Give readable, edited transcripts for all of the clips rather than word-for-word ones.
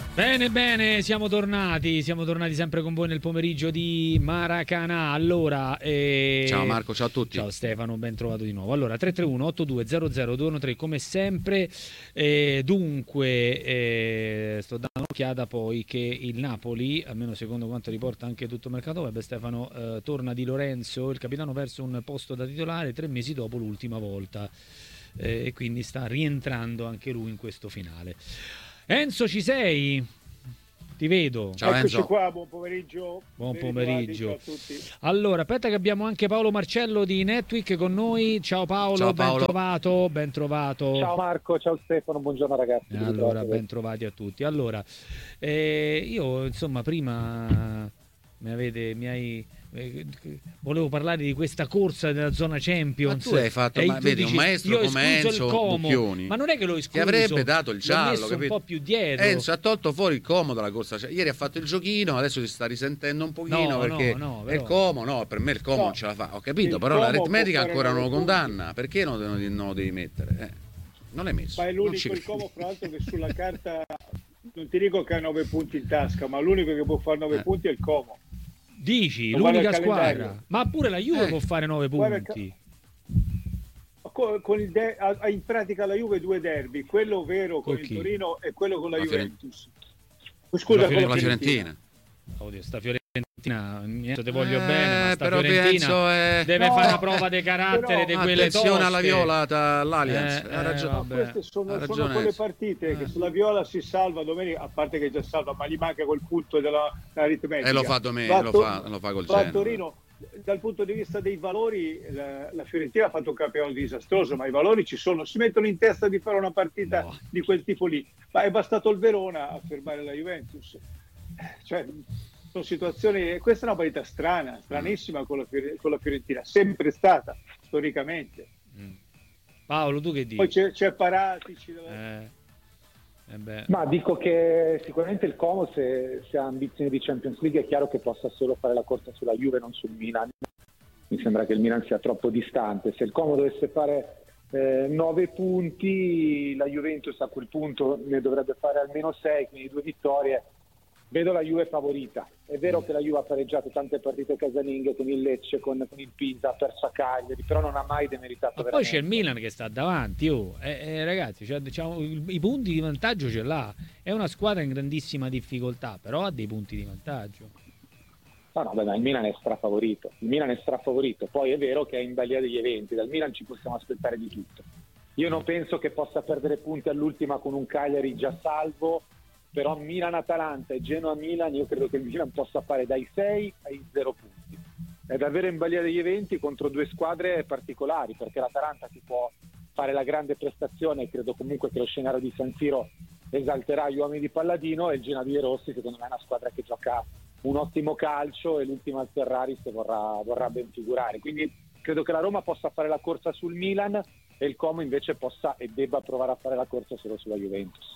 Bene, bene, siamo tornati sempre con voi nel pomeriggio di Maracanã. Allora, ciao Marco, ciao a tutti. Ciao Stefano, ben trovato di nuovo. Allora, 331-8200-213 come sempre. Dunque, sto dando un'occhiata poi che il Napoli, almeno secondo quanto riporta anche tutto il mercato web, Stefano, torna Di Lorenzo, il capitano, verso un posto da titolare 3 mesi dopo l'ultima volta. E quindi sta rientrando anche lui in questo finale. Enzo, ci sei? Ti vedo. Ciao Eccoci Enzo. qua, buon pomeriggio. Buon pomeriggio. Ciao a tutti. Allora, aspetta che abbiamo anche Paolo Marcello di Netweek con noi. Ciao Paolo, Ciao Paolo. ben trovato. Ciao Marco, ciao Stefano, buongiorno ragazzi. Allora, ben trovati a tutti. Allora, io insomma prima volevo parlare di questa corsa della zona Champions. Ma tu hai fatto, vedi, un maestro come Enzo Bucchioni, ma non è che l'ho escluso, che avrebbe dato il giallo, messo capito? un po' più dietro. Enzo ha tolto fuori il Como dalla corsa. Ieri ha fatto il giochino, adesso si sta risentendo un pochino perché però... è il Como. No, per me il Como non ce la fa. Ho capito, però l'aritmetica ancora non lo condanna. Perché non lo devi mettere? Non l'hai messo. Ma è l'unico il Como, fra l'altro, che sulla carta non ti dico che ha 9 punti in tasca, ma l'unico che può fare 9 punti è il Como. Dici, non l'unica squadra, ma pure la Juve può fare 9 punti. In pratica la Juve 2 derby, quello vero con il Torino e quello con la Juventus. Scusa, con la Fiorentina. Oddio, sta Fiorentina, niente, te voglio bene, ma sta però Fiorentina deve fare una prova di carattere di quelle attenzione toste. Alla Viola all'Allianz. Ha ragione. Queste sono quelle partite che sulla Viola si salva domenica, a parte che già salva, ma gli manca quel punto dell'aritmetica. E lo fa domenica, lo fa col Genoa. Torino, dal punto di vista dei valori, la Fiorentina ha fatto un campionato disastroso, ma i valori ci sono. Si mettono in testa di fare una partita di quel tipo lì, ma è bastato il Verona a fermare la Juventus. Cioè, sono situazioni, questa è una parità strana, stranissima con la Fiorentina, sempre stata storicamente. Paolo, tu che dici? Poi c'è Paratici. Ma dico che sicuramente il Como, se ha ambizioni di Champions League, è chiaro che possa solo fare la corsa sulla Juve, non sul Milan. Mi sembra che il Milan sia troppo distante. Se il Como dovesse fare 9 punti, la Juventus a quel punto ne dovrebbe fare almeno 6, quindi 2 vittorie. Vedo la Juve favorita. È vero che la Juve ha pareggiato tante partite casalinghe con il Lecce, con il Pisa, ha perso a Cagliari, però non ha mai demeritato. Ma poi c'è il Milan che sta davanti, ragazzi, diciamo, i punti di vantaggio ce l'ha. È una squadra in grandissima difficoltà, però ha dei punti di vantaggio. Ma il Milan è strafavorito. Poi è vero che è in balia degli eventi. Dal Milan ci possiamo aspettare di tutto. Io non penso che possa perdere punti all'ultima con un Cagliari già salvo. Però Milan-Atalanta e Genoa-Milan, io credo che il Milan possa fare dai 6 ai 0 punti. È davvero in balia degli eventi contro 2 squadre particolari, perché l'Atalanta ti può fare la grande prestazione, e credo comunque che lo scenario di San Siro esalterà gli uomini di Palladino, e il Genoa di Rossi secondo me è una squadra che gioca un ottimo calcio e l'ultima al Ferrari se vorrà ben figurare. Quindi credo che la Roma possa fare la corsa sul Milan e il Como invece possa e debba provare a fare la corsa solo sulla Juventus.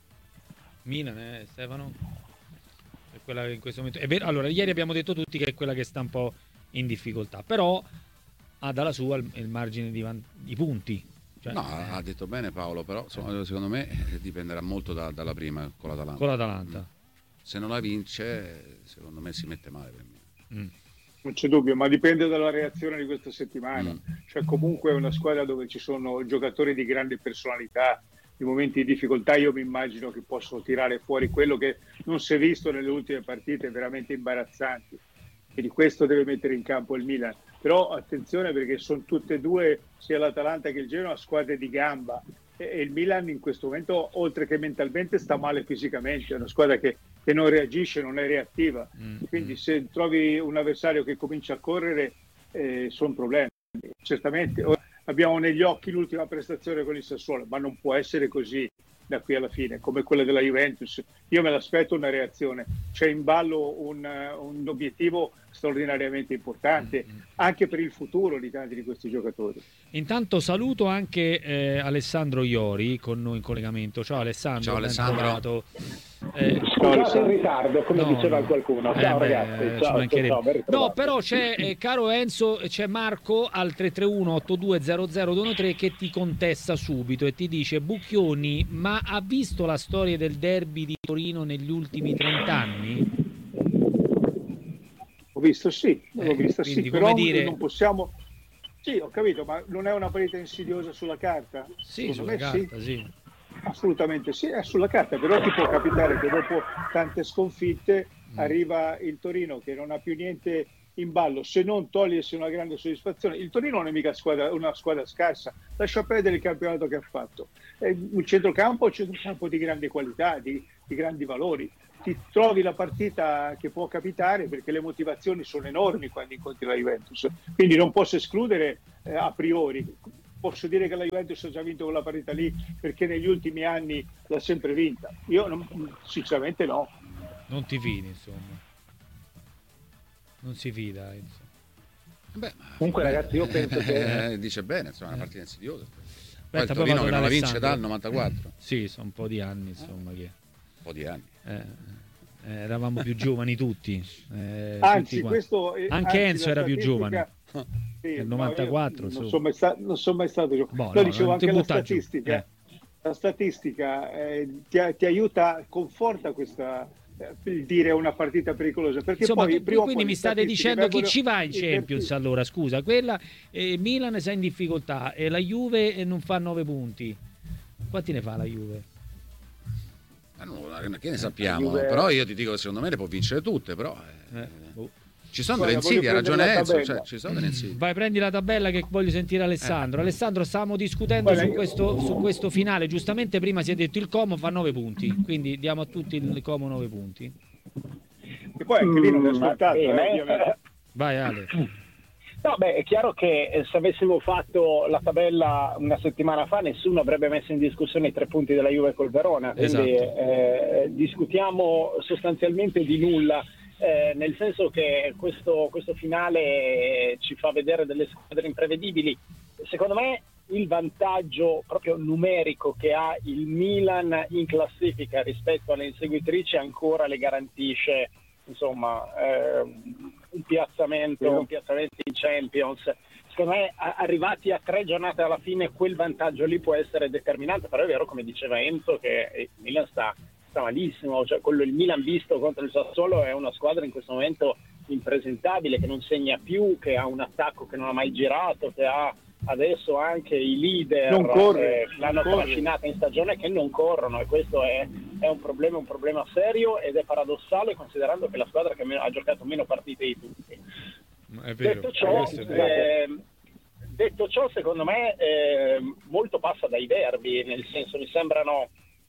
Milan, Stefano? È quella che in questo momento è vero. Allora, ieri abbiamo detto tutti che è quella che sta un po' in difficoltà, però ha dalla sua il margine di punti. Cioè, ha detto bene Paolo, però secondo me dipenderà molto dalla prima con l'Atalanta. Se non la vince, secondo me si mette male per me. Non c'è dubbio, ma dipende dalla reazione di questa settimana. Cioè, comunque è una squadra dove ci sono giocatori di grande personalità. In momenti di difficoltà io mi immagino che possono tirare fuori quello che non si è visto nelle ultime partite veramente imbarazzanti, e di questo deve mettere in campo il Milan. Però attenzione, perché sono tutte e due, sia l'Atalanta che il Genoa, squadre di gamba, e il Milan in questo momento, oltre che mentalmente, sta male fisicamente. È una squadra che non reagisce, non è reattiva, quindi se trovi un avversario che comincia a correre sono problemi, certamente. Abbiamo negli occhi l'ultima prestazione con il Sassuolo, ma non può essere così da qui alla fine, come quella della Juventus. Io me l'aspetto una reazione. C'è in ballo un obiettivo straordinariamente importante, anche per il futuro di tanti di questi giocatori. Intanto saluto anche Alessandro Iori con noi in collegamento. Ciao Alessandro. Ciao Alessandro. Scusate in ritardo, come diceva qualcuno. Ciao ragazzi, ciao. No, però c'è, caro Enzo, c'è Marco al 331-8200-213 che ti contesta subito e ti dice: Bucchioni, ma ha visto la storia del derby di Torino negli ultimi 30 anni? L'ho visto sì, però dire... non possiamo... Sì, ho capito, ma non è una partita insidiosa sulla carta? Sì, sulla carta, sì. Assolutamente sì, è sulla carta, però ti può capitare che dopo tante sconfitte arriva il Torino che non ha più niente in ballo, se non togliersi una grande soddisfazione. Il Torino non è mica una squadra scarsa, lascia perdere il campionato che ha fatto. È un centrocampo di grande qualità, di grandi valori. Ti trovi la partita che può capitare perché le motivazioni sono enormi quando incontri la Juventus, quindi non posso escludere a priori. Posso dire che la Juventus ha già vinto quella partita lì perché negli ultimi anni l'ha sempre vinta. Io sinceramente no. Non ti fidi, insomma. Non si fida, insomma. Beh, comunque ragazzi, io penso che dice bene, insomma, è una partita insidiosa. Poi il Torino che non la vince dal 94. Sì, sono un po' di anni, insomma, che... Un po' di anni. Eravamo più giovani tutti. Anzi, tutti questo anche Enzo era più giovane. Sì, nel 94 non sono mai stato giovane. No, dicevo anche la statistica. La statistica ti aiuta, conforta questa dire una partita pericolosa, perché insomma, poi quindi mi state dicendo chi ci va in Champions allora, scusa, quella Milan sta in difficoltà e la Juve non fa 9 punti. Quanti ne fa la Juve? Che ne sappiamo, però io ti dico che secondo me le può vincere tutte, però ci sono delle insidie, ha ragione Enzo, cioè, ci sono delle insidie. Vai, prendi la tabella che voglio sentire Alessandro. Alessandro, stavamo discutendo su questo finale, giustamente prima si è detto il Como fa 9 punti, quindi diamo a tutti il Como 9 punti. E poi anche lì non è ascoltato, Vai Ale. No, beh, è chiaro che se avessimo fatto la tabella una settimana fa nessuno avrebbe messo in discussione i 3 punti della Juve col Verona, quindi discutiamo sostanzialmente di nulla, nel senso che questo finale ci fa vedere delle squadre imprevedibili. Secondo me il vantaggio proprio numerico che ha il Milan in classifica rispetto alle inseguitrici ancora le garantisce, insomma, un piazzamento in Champions. Secondo me arrivati a 3 giornate alla fine quel vantaggio lì può essere determinante, però è vero come diceva Enzo che il Milan sta malissimo, cioè il Milan visto contro il Sassuolo è una squadra in questo momento impresentabile, che non segna più, che ha un attacco che non ha mai girato, che ha adesso anche i leader l'hanno trascinata in stagione che non corrono, e questo è un problema serio, ed è paradossale considerando che la squadra che ha giocato meno partite di tutti. È vero, detto ciò, secondo me molto passa dai derby, nel senso mi sembrano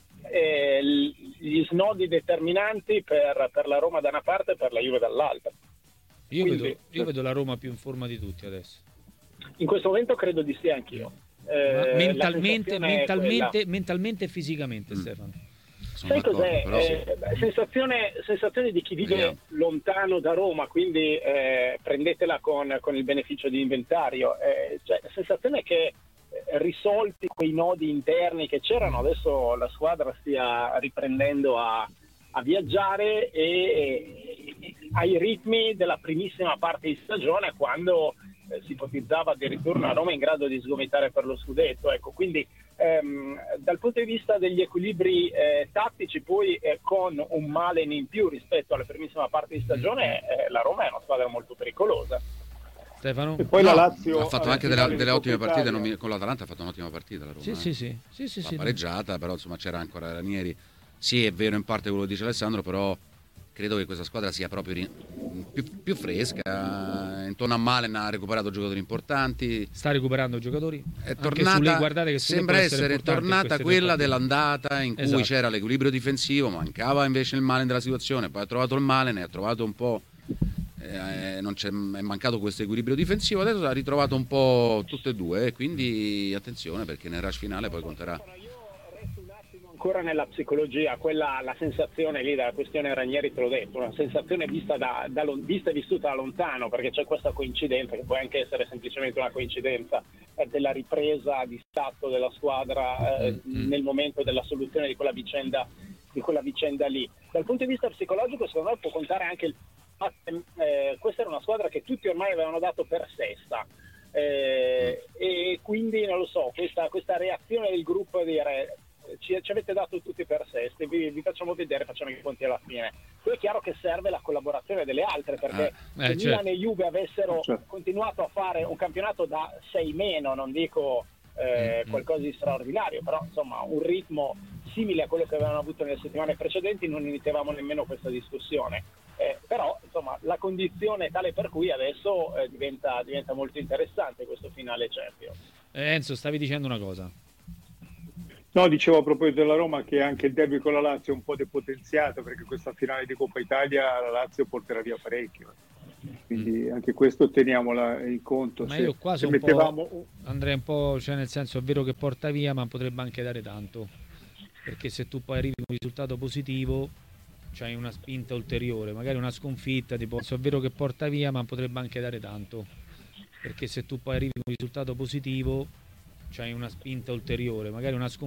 gli snodi determinanti per la Roma da una parte e per la Juve dall'altra. Io vedo la Roma più in forma di tutti adesso. In questo momento credo di sì anch'io. Mentalmente e fisicamente, Stefano. Sai cos'è? Sensazione di chi vive lontano da Roma, quindi prendetela con il beneficio di inventario. Cioè, la sensazione è che risolti quei nodi interni che c'erano, adesso la squadra stia riprendendo a viaggiare e ai ritmi della primissima parte di stagione, quando si ipotizzava addirittura una Roma in grado di sgomitare per lo scudetto. Ecco, quindi dal punto di vista degli equilibri tattici, poi con un Malen in più rispetto alla primissima parte di stagione, la Roma è una squadra molto pericolosa. Stefano? E poi la Lazio ha fatto anche delle ottime partite, con l'Atalanta ha fatto un'ottima partita la Roma. Sì, pareggiata, però insomma c'era ancora Ranieri. Sì, è vero in parte quello che dice Alessandro, però credo che questa squadra sia proprio più fresca. Intorno a Malen ha recuperato giocatori importanti. Sta recuperando giocatori? È tornata, guardate che sembra essere tornata quella dell'andata in cui c'era l'equilibrio difensivo, mancava invece il Malen della situazione, poi ha trovato il Malen e ha trovato un po'... è mancato questo equilibrio difensivo, adesso ha ritrovato un po' tutte e due, quindi attenzione, perché nel rush finale poi conterà. Ancora nella psicologia, la sensazione lì della questione Ranieri, te l'ho detto, una sensazione vista e vissuta da lontano, perché c'è questa coincidenza, che può anche essere semplicemente una coincidenza, della ripresa di stato della squadra nel momento della soluzione di quella vicenda di quella vicenda lì. Dal punto di vista psicologico, secondo me può contare anche questa era una squadra che tutti ormai avevano dato per sesta, e quindi non lo so, questa reazione del gruppo a dire ci avete dato tutti per sesti, vi facciamo vedere, facciamo i conti alla fine. Poi è chiaro che serve la collaborazione delle altre, perché se Milan e Juve avessero continuato a fare un campionato da 6 meno, non dico qualcosa di straordinario, però insomma un ritmo simile a quello che avevano avuto nelle settimane precedenti, non iniziavamo nemmeno questa discussione. Però insomma la condizione è tale per cui adesso diventa molto interessante questo finale Champions. Enzo, stavi dicendo una cosa? No, dicevo a proposito della Roma che anche il derby con la Lazio è un po' depotenziato, perché questa finale di Coppa Italia la Lazio porterà via parecchio, quindi anche questo teniamola in conto. Ma io quasi un po', andrei un po', cioè nel senso è vero che porta via, ma potrebbe anche dare tanto, perché se tu poi arrivi con un risultato positivo c'hai una spinta ulteriore, magari una sconfitta, tipo, è vero che porta via, ma potrebbe anche dare tanto, perché se tu poi arrivi con un risultato positivo c'hai una spinta ulteriore, magari una sconfitta